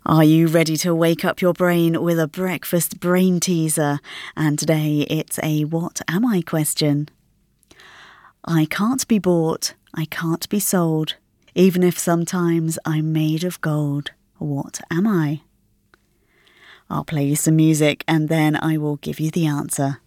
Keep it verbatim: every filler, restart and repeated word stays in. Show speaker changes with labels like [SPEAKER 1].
[SPEAKER 1] Are you ready to wake up your brain with a breakfast brain teaser? And today it's a what am I question. I can't be bought, I can't be sold, even if sometimes I'm made of gold. What am I? I'll play you some music and then I will give you the answer.